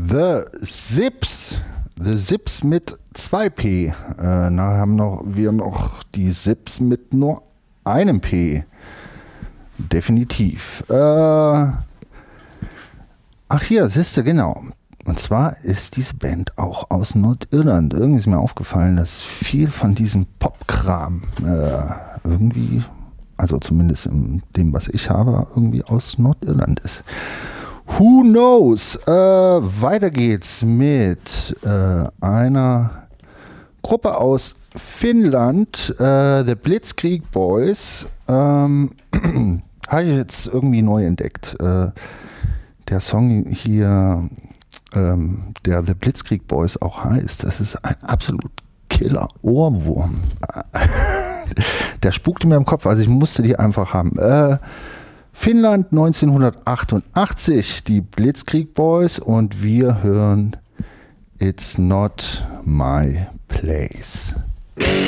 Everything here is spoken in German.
The Zips. The Zips mit 2P. Nachher haben wir noch die Zips mit nur einem P. Definitiv. Ach hier, siehste, genau. Und zwar ist diese Band auch aus Nordirland. Irgendwie ist mir aufgefallen, dass viel von diesem Popkram irgendwie, also zumindest in dem, was ich habe, irgendwie aus Nordirland ist. Who knows? Weiter geht's mit einer Gruppe aus Finnland, The Blitzkrieg Boys. Habe ich jetzt irgendwie neu entdeckt. Der Song hier, der The Blitzkrieg Boys auch heißt, das ist ein absolut Killer-Ohrwurm. Der spukte mir im Kopf, also ich musste die einfach haben. Finnland 1988, die Blitzkrieg Boys, und wir hören It's Not My Place.